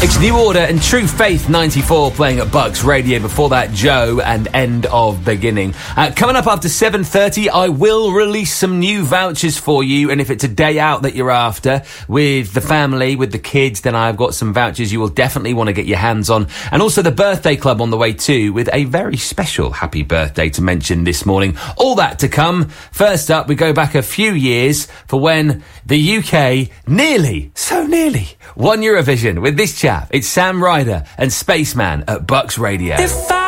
It's New Order and True Faith 94 playing at Bucks Radio. Before that, Joe and End of Beginning. Coming up after 7:30, I will release some new vouchers for you. And if it's a day out that you're after with the family, with the kids, then I've got some vouchers you will definitely want to get your hands on. And also the Birthday Club on the way too, with a very special happy birthday to mention this morning. All that to come. First up, we go back a few years for when the UK nearly won Eurovision with this chap. It's Sam Ryder and Spaceman at Bucks Radio.